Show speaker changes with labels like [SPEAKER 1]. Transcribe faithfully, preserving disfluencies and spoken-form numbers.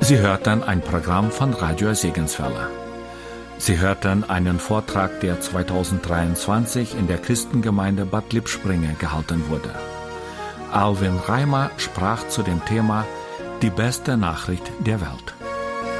[SPEAKER 1] Sie hörten ein Programm von Radio Segenswelle. Sie hörten einen Vortrag, der zweitausenddreiundzwanzig in der Christengemeinde Bad Lippspringe gehalten wurde. Alwin Reimer sprach zu dem Thema Die beste Nachricht der Welt.